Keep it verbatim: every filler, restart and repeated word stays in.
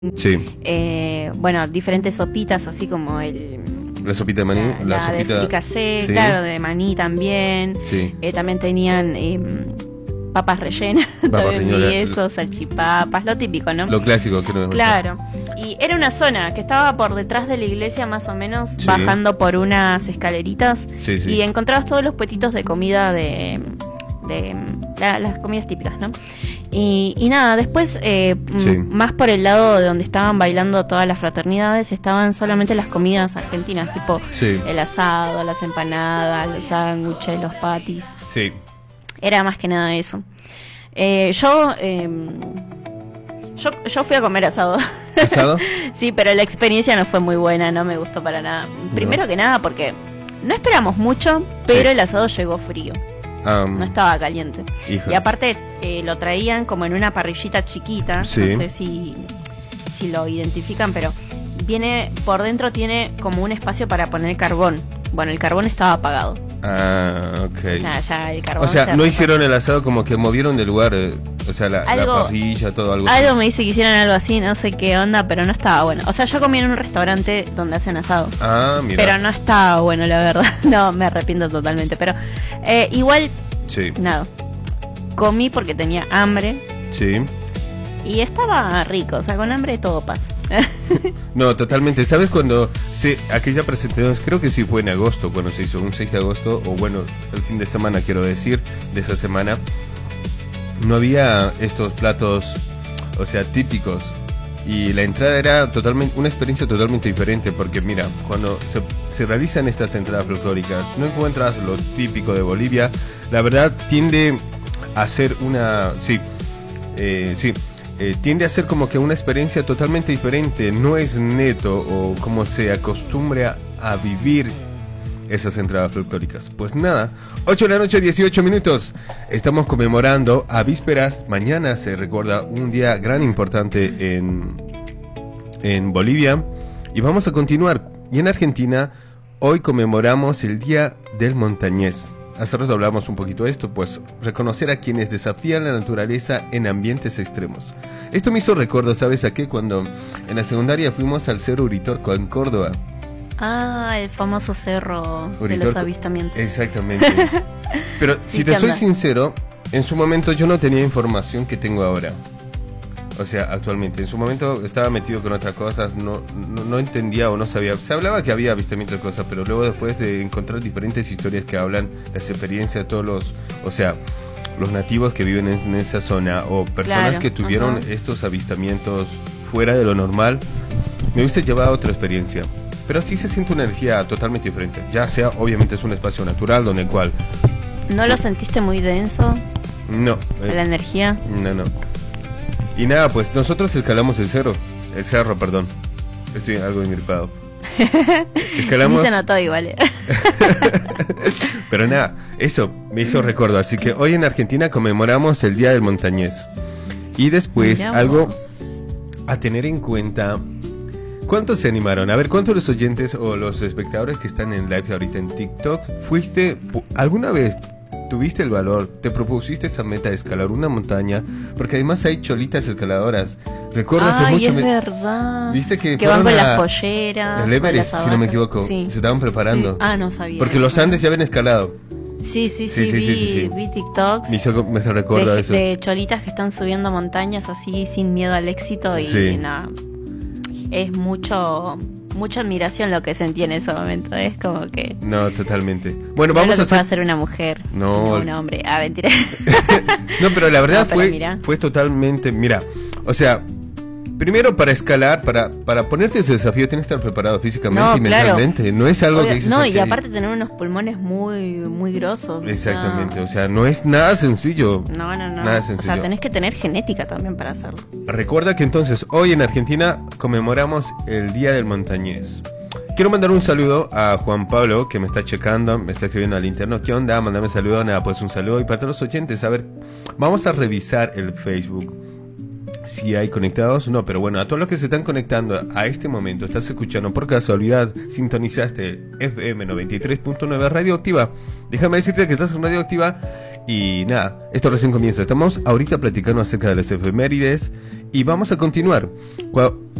Sí. Eh, bueno, diferentes sopitas, así como el... La sopita de maní, la, la, la sopita... de fricasé, sí. claro, de maní también. Sí. Eh, también tenían eh, papas rellenas, Papas también vi rellenas. eso, salchipapas, lo típico, ¿no? Lo clásico, creo. Claro. Y era una zona que estaba por detrás de la iglesia, más o menos, Sí. bajando por unas escaleritas. Sí, sí. Y encontrabas todos los puestitos de comida de... de la, las comidas típicas, ¿no? Y, y nada, después, eh, Sí. m- más por el lado de donde estaban bailando todas las fraternidades, estaban solamente las comidas argentinas, tipo Sí. el asado, las empanadas, los sándwiches, los patis. Sí. Era más que nada eso. Eh, yo, eh, yo, yo fui a comer asado. ¿Asado? Sí, pero la experiencia no fue muy buena, no me gustó para nada. Primero que nada porque no esperamos mucho, pero Sí. el asado llegó frío, Um, no estaba caliente. hijo. Y aparte eh, lo traían como en una parrillita chiquita, Sí. no sé si, si lo identifican, pero viene por dentro, tiene como un espacio para poner carbón. Bueno, el carbón estaba apagado. Ah, ok. O sea, ya el carbón O sea, se no apagó. hicieron el asado, como que movieron de lugar, eh, o sea, la, la Algo- parrilla, todo algo Algo así. me dice que hicieron algo así, no sé qué onda, pero no estaba bueno. O sea, yo comí en un restaurante donde hacen asado, Ah, mira. pero no estaba bueno, la verdad. No, me arrepiento totalmente. Pero eh, igual, Sí, nada. Comí porque tenía hambre sí. y estaba rico. O sea, con hambre todo pasa. No, totalmente. ¿Sabes cuando se, aquella presentación, creo que sí fue en agosto, cuando se hizo un seis de agosto, o bueno, el fin de semana quiero decir, de esa semana, no había estos platos, o sea, típicos. Y la entrada era totalmente una experiencia totalmente diferente, porque mira, cuando se, se realizan estas entradas folclóricas, no encuentras lo típico de Bolivia. La verdad tiende a ser una... Sí, eh, sí. Eh, tiende a ser como que una experiencia totalmente diferente, no es neto o como se acostumbra a vivir esas entradas folclóricas. Pues nada, ocho de la noche, dieciocho minutos, estamos conmemorando a vísperas, mañana se recuerda un día gran importante en, en Bolivia y vamos a continuar. Y en Argentina, hoy conmemoramos el Día del Montañés. Hace rato hablamos un poquito de esto, pues reconocer a quienes desafían la naturaleza en ambientes extremos. Esto me hizo recuerdo, ¿sabes a qué? Cuando en la secundaria fuimos al Cerro Uritorco en Córdoba. Ah, el famoso cerro de Uritorco. los avistamientos. Exactamente. Pero Sí, si te ¿qué soy onda? sincero, en su momento yo no tenía información que tengo ahora. O sea, actualmente. En su momento estaba metido con otras cosas, no, no, no entendía o no sabía. Se hablaba que había avistamiento de cosas, pero luego después de encontrar diferentes historias que hablan las experiencias de todos los, o sea, los nativos que viven en, en esa zona o personas Claro, que tuvieron ajá. estos avistamientos fuera de lo normal, me hubiese llevado a otra experiencia. Pero sí se siente una energía totalmente diferente. Ya sea, obviamente es un espacio natural donde el cual... ¿No lo sentiste muy denso, No. eh, la energía? No, no. Y nada, pues nosotros escalamos el cerro. El cerro, perdón. Estoy algo engripado. Ni Escalamos. se notó igual. eh. Pero nada, eso me hizo recuerdo. Así que hoy en Argentina conmemoramos el Día del Montañés. Y después Mirá algo vos. a tener en cuenta. ¿Cuántos se animaron? A ver, ¿cuántos de los oyentes o los espectadores que están en live ahorita en TikTok fuiste pu- alguna vez? ¿Tuviste el valor? ¿Te propusiste esa meta de escalar una montaña? Porque además hay cholitas escaladoras. Recuerdo hace Ay, mucho... es me- verdad. ¿Viste que que van fueron con a- las polleras, el con Everest, las si no me abajas? equivoco? Sí. Se estaban preparando. Sí. Ah, no sabía. Porque los Andes ya habían escalado. Sí, sí, Sí, sí, sí, vi, sí, sí, sí. vi TikToks Me hizo, me hizo recuerdo de, eso. de cholitas que están subiendo montañas así sin miedo al éxito y Sí. nada. Es mucho, mucha admiración lo que sentí en ese momento. Es como que No, totalmente. Bueno, no es vamos lo a que puede hacer... hacer una mujer, No. no un hombre. Ah, mentira. No, pero la verdad No, pero fue, mira. fue totalmente... Mira, o sea, primero para escalar, para, para ponerte ese desafío tienes que estar preparado físicamente No, y claro. mentalmente. No es algo Obvio- que dices... no, y "Ok". aparte tener unos pulmones muy, muy grosos. o sea, Exactamente, o sea, no es nada sencillo. No, no, no. Nada O sea, sencillo. tenés que tener genética también para hacerlo. Recuerda que entonces hoy en Argentina conmemoramos el Día del Montañés. Quiero mandar un saludo a Juan Pablo, que me está checando, me está escribiendo al interno. ¿Qué onda? Mándame saludo. Nada, pues un saludo. Y para todos los oyentes, a ver, vamos a revisar el Facebook. si hay conectados, no, pero bueno, a todos los que se están conectando a este momento, estás escuchando por casualidad, sintonizaste F M noventa y tres punto nueve Radioactiva, déjame decirte que estás en Radioactiva y nada, esto recién comienza, estamos ahorita platicando acerca de las efemérides y vamos a continuar.